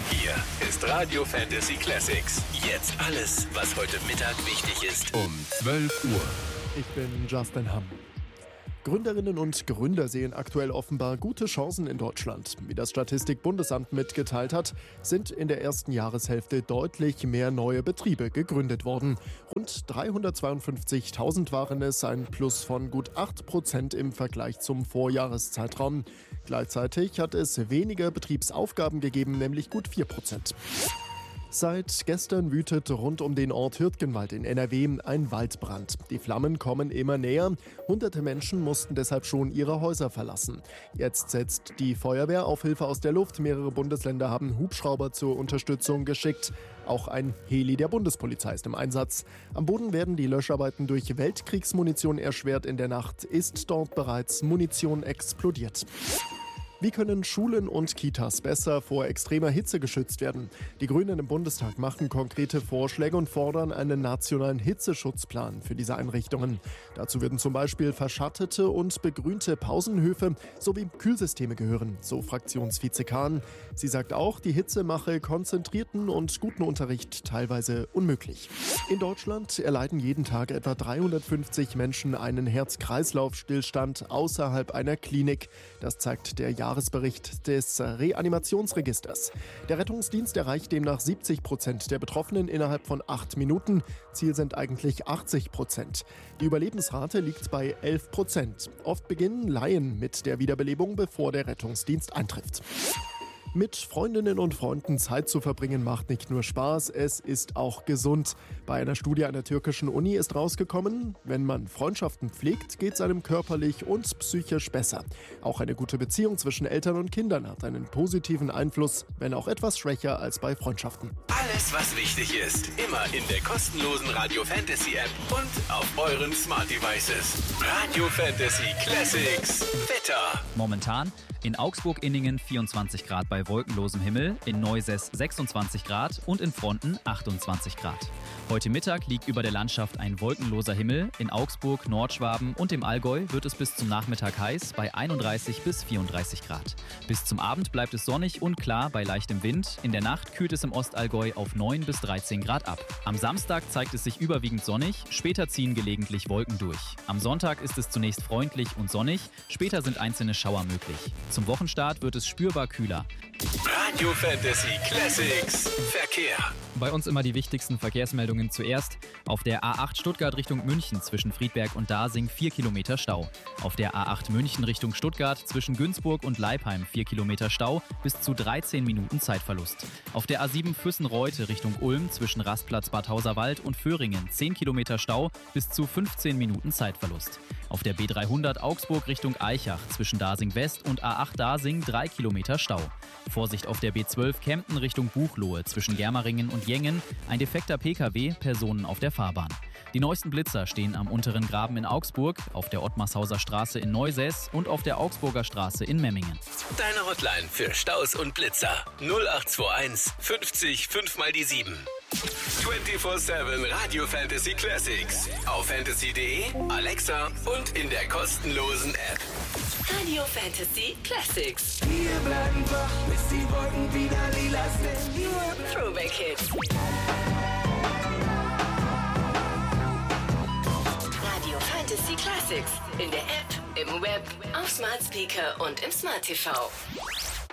Hier ist Radio Fantasy Classics. Jetzt alles, was heute Mittag wichtig ist. Um 12 Uhr. Ich bin Justin Hamm. Gründerinnen und Gründer sehen aktuell offenbar gute Chancen in Deutschland. Wie das Statistikbundesamt mitgeteilt hat, sind in der ersten Jahreshälfte deutlich mehr neue Betriebe gegründet worden. Rund 352.000 waren es, ein Plus von gut 8% im Vergleich zum Vorjahreszeitraum. Gleichzeitig hat es weniger Betriebsaufgaben gegeben, nämlich gut 4%. Seit gestern wütet rund um den Ort Hürtgenwald in NRW ein Waldbrand. Die Flammen kommen immer näher. Hunderte Menschen mussten deshalb schon ihre Häuser verlassen. Jetzt setzt die Feuerwehr auf Hilfe aus der Luft. Mehrere Bundesländer haben Hubschrauber zur Unterstützung geschickt. Auch ein Heli der Bundespolizei ist im Einsatz. Am Boden werden die Löscharbeiten durch Weltkriegsmunition erschwert. In der Nacht ist dort bereits Munition explodiert. Wie können Schulen und Kitas besser vor extremer Hitze geschützt werden? Die Grünen im Bundestag machen konkrete Vorschläge und fordern einen nationalen Hitzeschutzplan für diese Einrichtungen. Dazu würden zum Beispiel verschattete und begrünte Pausenhöfe sowie Kühlsysteme gehören, so Fraktionsvize Kahn. Sie sagt auch, die Hitze mache konzentrierten und guten Unterricht teilweise unmöglich. In Deutschland erleiden jeden Tag etwa 350 Menschen einen Herz-Kreislauf-Stillstand außerhalb einer Klinik. Das zeigt der Jahresbericht des Reanimationsregisters. Der Rettungsdienst erreicht demnach 70% der Betroffenen innerhalb von 8 Minuten. Ziel sind eigentlich 80%. Die Überlebensrate liegt bei 11%. Oft beginnen Laien mit der Wiederbelebung, bevor der Rettungsdienst eintrifft. Mit Freundinnen und Freunden Zeit zu verbringen macht nicht nur Spaß, es ist auch gesund. Bei einer Studie einer türkischen Uni ist rausgekommen, wenn man Freundschaften pflegt, geht es einem körperlich und psychisch besser. Auch eine gute Beziehung zwischen Eltern und Kindern hat einen positiven Einfluss, wenn auch etwas schwächer als bei Freundschaften. Alles, was wichtig ist, immer in der kostenlosen Radio Fantasy App und auf euren Smart Devices. Radio Fantasy Classics. Wetter. Momentan in Augsburg-Inningen 24 Grad bei wolkenlosem Himmel, in Neusäß 26 Grad und in Fronten 28 Grad. Heute Mittag liegt über der Landschaft ein wolkenloser Himmel. In Augsburg, Nordschwaben und im Allgäu wird es bis zum Nachmittag heiß bei 31 bis 34 Grad. Bis zum Abend bleibt es sonnig und klar bei leichtem Wind. In der Nacht kühlt es im Ostallgäu auf 9 bis 13 Grad ab. Am Samstag zeigt es sich überwiegend sonnig, später ziehen gelegentlich Wolken durch. Am Sonntag ist es zunächst freundlich und sonnig, später sind einzelne Schauer möglich. Zum Wochenstart wird es spürbar kühler. Radio Fantasy Classics Verkehr. Bei uns immer die wichtigsten Verkehrsmeldungen zuerst. Auf der A8 Stuttgart Richtung München zwischen Friedberg und Dasing 4 Kilometer Stau. Auf der A8 München Richtung Stuttgart zwischen Günzburg und Leipheim 4 Kilometer Stau, bis zu 13 Minuten Zeitverlust. Auf der A7 Füssen-Reute Richtung Ulm zwischen Rastplatz Bad Hauserwald und Föhringen 10 Kilometer Stau, bis zu 15 Minuten Zeitverlust. Auf der B300 Augsburg Richtung Aichach zwischen Dasing West und A8 Dasing 3 Kilometer Stau. Vorsicht auf der B12 Kempten Richtung Buchloe zwischen Germeringen und Jengen. Ein defekter Pkw, Personen auf der Fahrbahn. Die neuesten Blitzer stehen am unteren Graben in Augsburg, auf der Ottmarshauser Straße in Neusäß und auf der Augsburger Straße in Memmingen. Deine Hotline für Staus und Blitzer 0821 50 5 mal die 7. 24/7 Radio Fantasy Classics. Auf fantasy.de, Alexa und in der kostenlosen App. Radio Fantasy Classics. Wir bleiben wach, bis die Wolken wieder lila sind. Throwback Hits. Radio Fantasy Classics. In der App, im Web, auf Smart Speaker und im Smart TV.